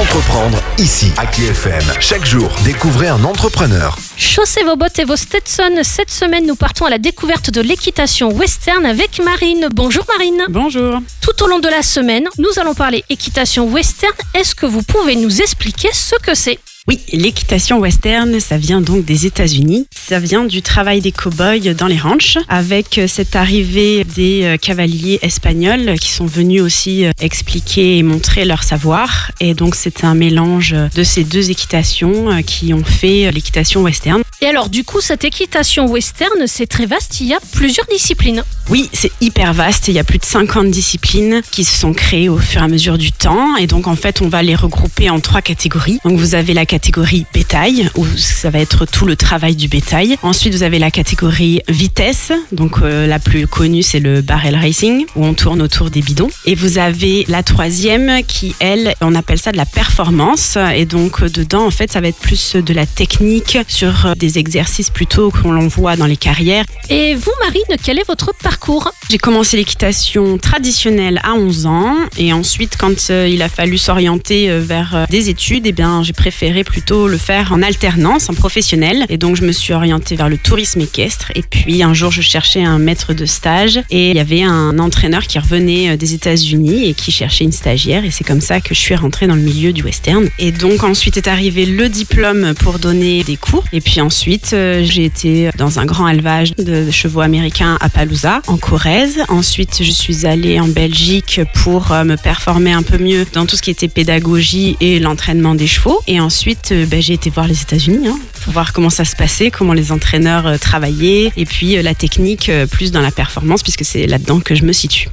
Entreprendre ici, à KFM. Chaque jour, découvrez un entrepreneur. Chaussez vos bottes et vos Stetson. Cette semaine, nous partons à la découverte de l'équitation western avec Marine. Bonjour Marine. Bonjour. Tout au long de la semaine, nous allons parler équitation western. Est-ce que vous pouvez nous expliquer ce que c'est ? Oui, l'équitation western, ça vient donc des États-Unis. Ça vient du travail des cow-boys dans les ranchs, avec cette arrivée des cavaliers espagnols qui sont venus aussi expliquer et montrer leur savoir. Et donc c'est un mélange de ces deux équitations qui ont fait l'équitation western. Et alors du coup, cette équitation western, c'est très vaste, il y a plusieurs disciplines. Oui, c'est hyper vaste. Il y a plus de 50 disciplines qui se sont créées au fur et à mesure du temps. Et donc en fait, on va les regrouper en 3 catégories. Donc vous avez la catégorie bétail, où ça va être tout le travail du bétail. Ensuite, vous avez la catégorie vitesse. Donc la plus connue, c'est le barrel racing, où on tourne autour des bidons. Et vous avez la 3e qui, elle, on appelle ça de la performance. Et donc dedans, en fait, ça va être plus de la technique sur des exercices plutôt qu'on voit dans les carrières. Et vous, Marine, quel est votre parcours ? J'ai commencé l'équitation traditionnelle à 11 ans. Et ensuite, quand il a fallu s'orienter vers des études, eh bien, j'ai préféré plutôt le faire en alternance, en professionnel. Et donc, je me suis orientée vers le tourisme équestre. Et puis, un jour, je cherchais un maître de stage. Et il y avait un entraîneur qui revenait des États-Unis et qui cherchait une stagiaire. Et c'est comme ça que je suis rentrée dans le milieu du western. Et donc, ensuite est arrivé le diplôme pour donner des cours. Et puis ensuite, j'ai été dans un grand élevage de chevaux américains à Palooza, en Corrèze. Ensuite, je suis allée en Belgique pour me performer un peu mieux dans tout ce qui était pédagogie et l'entraînement des chevaux. Et ensuite, j'ai été voir les États-Unis pour voir comment ça se passait, comment les entraîneurs travaillaient. Et puis la technique plus dans la performance, puisque c'est là-dedans que je me situe.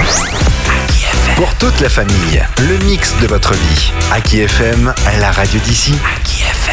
Pour toute la famille, le mix de votre vie. À KFM, la radio d'ici. À KFM.